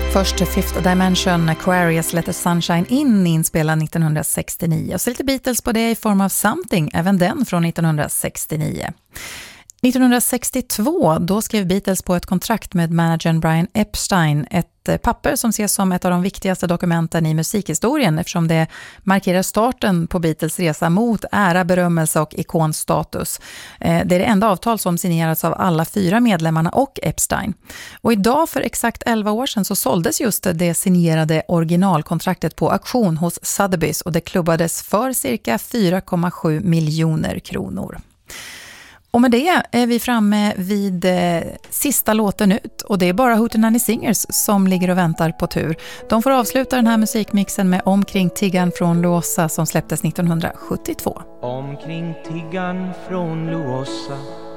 Först Fifth Dimension, Aquarius Let the Sunshine In, inspelad 1969. Och så lite Beatles på det i form av Something, även den från 1969. 1962 då skrev Beatles på ett kontrakt med managern Brian Epstein, ett papper som ses som ett av de viktigaste dokumenten i musikhistorien eftersom det markerar starten på Beatles resa mot ära, berömmelse och ikonstatus. Det är det enda avtal som signerats av alla 4 medlemmarna och Epstein. Och idag för exakt 11 år sedan så såldes just det signerade originalkontraktet på auktion hos Sotheby's och det klubbades för cirka 4,7 miljoner kronor. Och med det är vi framme vid sista låten ut och det är bara Hootenanny Singers som ligger och väntar på tur. De får avsluta den här musikmixen med Omkring tiggan från Luossa som släpptes 1972. Omkring tiggan från Luossa